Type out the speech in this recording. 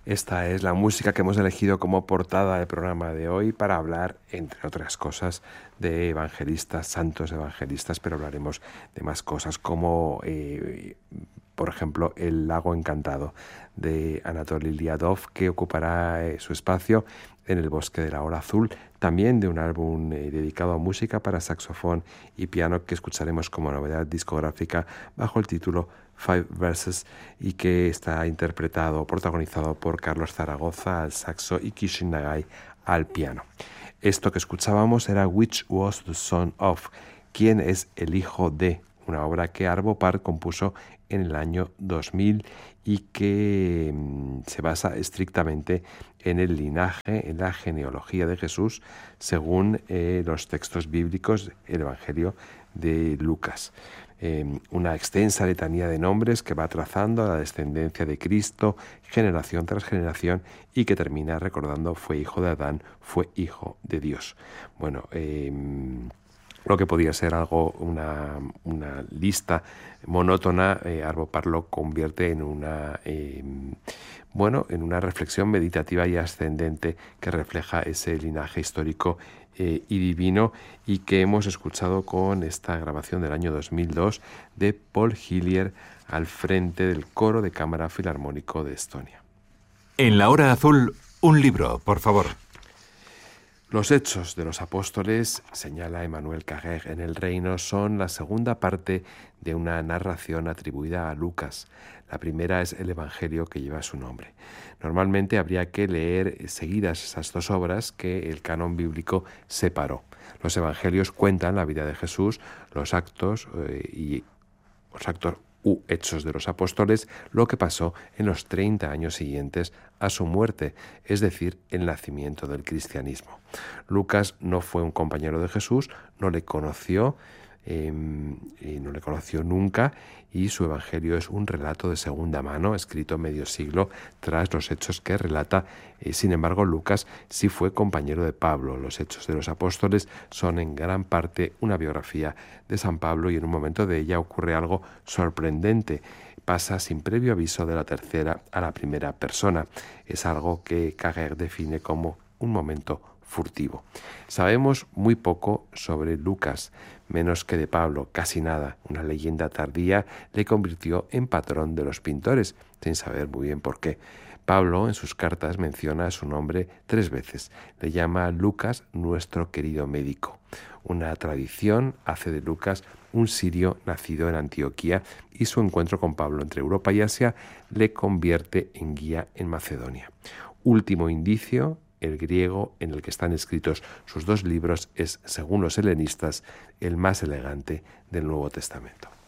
Esta es la música que hemos elegido como portada del programa de hoy para hablar, entre otras cosas, de evangelistas, santos evangelistas, pero hablaremos de más cosas como, por ejemplo, El lago encantado de Anatoly Liadov, que ocupará su espacio en El bosque de la hora azul, también de un álbum dedicado a música para saxofón y piano que escucharemos como novedad discográfica bajo el título Five Verses y que está protagonizado por Carlos Zaragoza al saxo y Kishin Nagai al piano. Esto que escuchábamos era Which Was the Son of, ¿Quién es el hijo de?, una obra que Arvo Part compuso en el año 2000 y que se basa estrictamente en el linaje, en la genealogía de Jesús, según los textos bíblicos, el Evangelio de Lucas. Una extensa letanía de nombres que va trazando la descendencia de Cristo generación tras generación y que termina recordando fue hijo de Adán, fue hijo de Dios. Bueno, lo que podía ser una lista monótona, Arvo Part lo convierte en en una reflexión meditativa y ascendente que refleja ese linaje histórico y divino, y que hemos escuchado con esta grabación del año 2002 de Paul Hillier al frente del coro de cámara filarmónico de Estonia. En la hora azul, un libro, por favor. Los Hechos de los Apóstoles, señala Emmanuel Carrère en El Reino, son la segunda parte de una narración atribuida a Lucas. La primera es el Evangelio que lleva su nombre. Normalmente habría que leer seguidas esas dos obras que el canon bíblico separó. Los Evangelios cuentan la vida de Jesús, los actos u Hechos de los Apóstoles, lo que pasó en los 30 años siguientes a su muerte, es decir, el nacimiento del cristianismo. Lucas no fue un compañero de Jesús, no le conoció nunca, y su evangelio es un relato de segunda mano, escrito medio siglo tras los hechos que relata. Sin embargo, Lucas sí fue compañero de Pablo. Los Hechos de los Apóstoles son en gran parte una biografía de San Pablo, y en un momento de ella ocurre algo sorprendente. Pasa sin previo aviso de la tercera a la primera persona. Es algo que Carrère define como un momento furtivo. Sabemos muy poco sobre Lucas, menos que de Pablo, casi nada. Una leyenda tardía le convirtió en patrón de los pintores, sin saber muy bien por qué. Pablo en sus cartas menciona su nombre 3 veces. Le llama Lucas nuestro querido médico. Una tradición hace de Lucas un sirio nacido en Antioquía, y su encuentro con Pablo entre Europa y Asia le convierte en guía en Macedonia. Último indicio: el griego en el que están escritos sus 2 libros es, según los helenistas, el más elegante del Nuevo Testamento.